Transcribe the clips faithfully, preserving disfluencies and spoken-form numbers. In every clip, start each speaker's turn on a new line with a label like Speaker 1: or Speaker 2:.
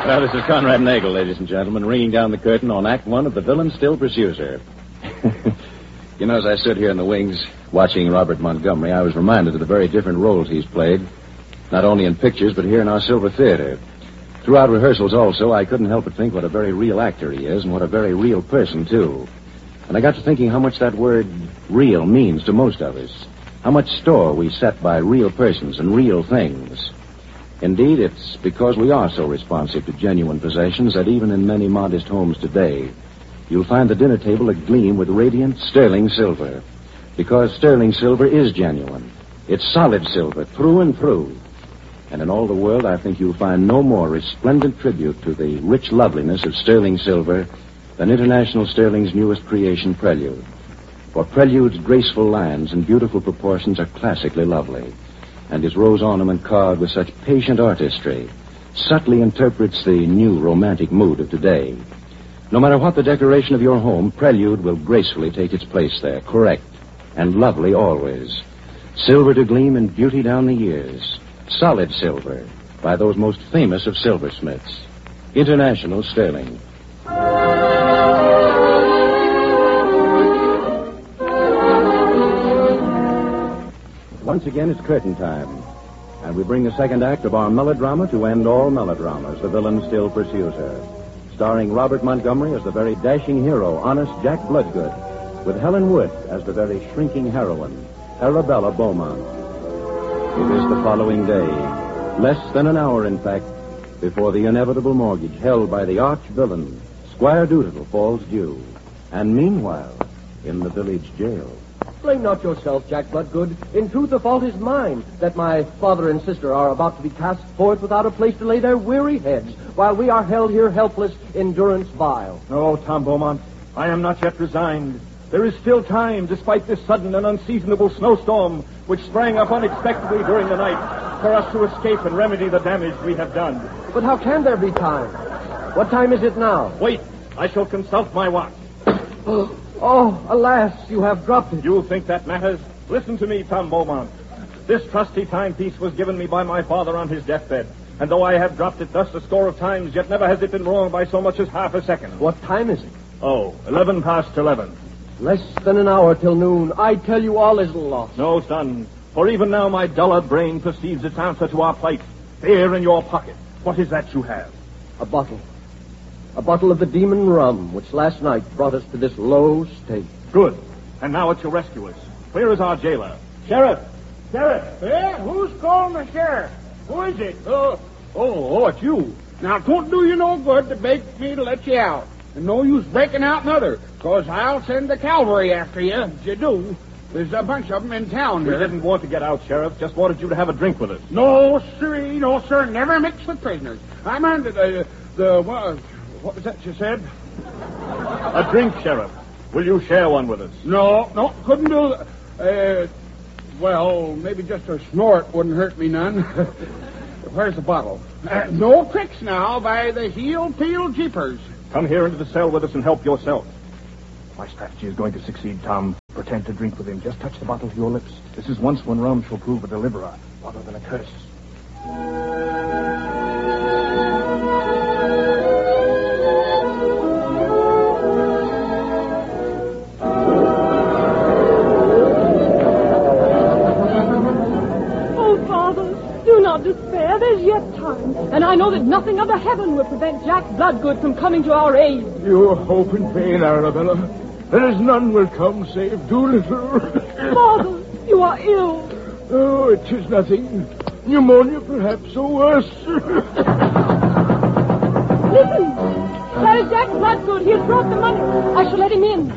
Speaker 1: Well, this is Conrad Nagel, ladies and gentlemen, ringing down the curtain on Act One of The Villain Still Pursues Her. You know, as I stood here in the wings watching Robert Montgomery, I was reminded of the very different roles he's played, not only in pictures, but here in our Silver Theater. Throughout rehearsals also, I couldn't help but think what a very real actor he is, and what a very real person, too. And I got to thinking how much that word real means to most of us. How much store we set by real persons and real things. Indeed, it's because we are so responsive to genuine possessions that even in many modest homes today, you'll find the dinner table agleam with radiant sterling silver. Because sterling silver is genuine. It's solid silver, through and through. And in all the world, I think you'll find no more resplendent tribute to the rich loveliness of sterling silver than International Sterling's newest creation, Prelude. For Prelude's graceful lines and beautiful proportions are classically lovely, and his rose ornament carved with such patient artistry subtly interprets the new romantic mood of today. No matter what the decoration of your home, Prelude will gracefully take its place there, correct and lovely always. Silver to gleam in beauty down the years. Solid silver by those most famous of silversmiths. International Sterling. Once again, it's curtain time. And we bring the second act of our melodrama to end all melodramas. The Villain Still Pursues Her. Starring Robert Montgomery as the very dashing hero, honest Jack Bloodgood, with Helen Wood as the very shrinking heroine, Arabella Beaumont. It is the following day, less than an hour, in fact, before the inevitable mortgage held by the arch-villain, Squire Doolittle, falls due. And meanwhile, in the village jail...
Speaker 2: Blame not yourself, Jack Bloodgood. In truth, the fault is mine, that my father and sister are about to be cast forth without a place to lay their weary heads, while we are held here helpless in durance vile.
Speaker 3: No, Tom Beaumont, I am not yet resigned. There is still time, despite this sudden and unseasonable snowstorm, which sprang up unexpectedly during the night, for us to escape and remedy the damage we have done.
Speaker 2: But how can there be time? What time is it now?
Speaker 3: Wait, I shall consult my watch.
Speaker 2: Oh, alas, you have dropped it.
Speaker 3: You think that matters? Listen to me, Tom Beaumont. This trusty timepiece was given me by my father on his deathbed. And though I have dropped it thus a score of times, yet never has it been wrong by so much as half a second.
Speaker 2: What time is it?
Speaker 3: Oh, eleven past eleven.
Speaker 2: Less than an hour till noon. I tell you, all is lost.
Speaker 3: No, son. For even now my duller brain perceives its answer to our plight. Here in your pocket. What is that you have?
Speaker 2: A bottle. A bottle of the demon rum, which last night brought us to this low state.
Speaker 3: Good. And now it's your rescuers. Where is our jailer? Sheriff! Sheriff!
Speaker 4: Yeah, who's calling the sheriff? Who is it?
Speaker 3: Uh, oh, oh, it's you.
Speaker 4: Now, 'twon't do you no good to beg me to let you out. And no use breaking out another, because I'll send the cavalry after you, if you do. There's a bunch of them in town
Speaker 3: We
Speaker 4: here.
Speaker 3: didn't want to get out, Sheriff. Just wanted you to have a drink with us.
Speaker 4: No, sir, no, sir. Never mix with prisoners. I'm under the, the, what, what was that you said?
Speaker 3: A drink, Sheriff. Will you share one with us?
Speaker 4: No, no, couldn't do Uh, well, maybe just a snort wouldn't hurt me none. Where's the bottle? Uh, no tricks now, by the heel-peel jeepers.
Speaker 3: Come here into the cell with us and help yourself. My strategy is going to succeed, Tom. Pretend to drink with him. Just touch the bottle to your lips. This is once when rum shall prove a deliverer, rather than a curse.
Speaker 5: Oh, Father, do not despair. There's yet time. And I know that nothing under heaven will prevent Jack Bloodgood from coming to our aid.
Speaker 4: You hope in vain, Arabella. There is none will come save Doolittle.
Speaker 5: Father, you are ill.
Speaker 4: Oh, it is nothing. Pneumonia, perhaps, or worse.
Speaker 5: Listen. There is Jack Bloodgood. He has brought the money. I shall let him in.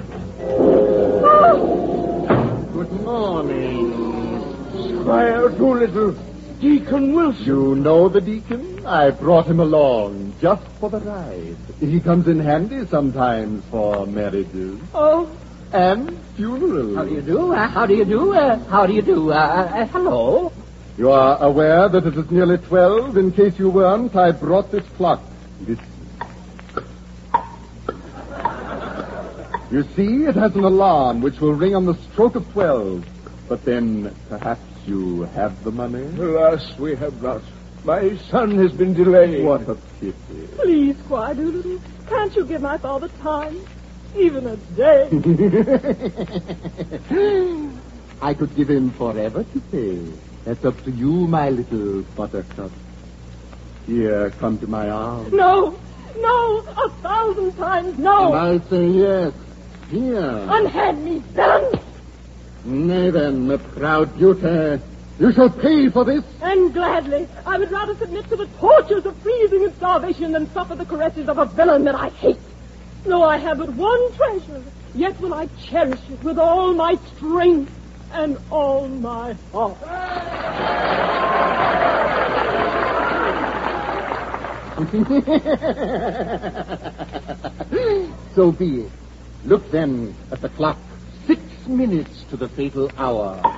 Speaker 5: Oh.
Speaker 4: Good morning. Squire Doolittle. Deacon Wilson.
Speaker 6: You know the deacon? I brought him along just for the ride. He comes in handy sometimes for marriages
Speaker 5: Oh.
Speaker 6: and funerals.
Speaker 7: How do you do? Uh, how do you do? Uh, how do you do? Uh, uh, hello.
Speaker 6: You are aware that it is nearly twelve. In case you weren't, I brought this clock. This. You see, it has an alarm which will ring on the stroke of twelve. But then, perhaps you have the money?
Speaker 4: Alas, we have not.
Speaker 3: My son has been delayed.
Speaker 6: What a pity.
Speaker 5: Please, Squire Doolittle, can't you give my father time? Even a day.
Speaker 6: I could give him forever to pay. That's up to you, my little buttercup. Here, come to my arms.
Speaker 5: No, no, a thousand times no.
Speaker 6: And I'll say yes. Here.
Speaker 5: Unhand me, villain.
Speaker 6: Nay then, a proud duty. You shall pay for this.
Speaker 5: And gladly. I would rather submit to the tortures of freezing and starvation than suffer the caresses of a villain that I hate. No, I have but one treasure, yet will I cherish it with all my strength and all my heart.
Speaker 6: So be it. Look then at the clock. Six minutes to the fatal hour.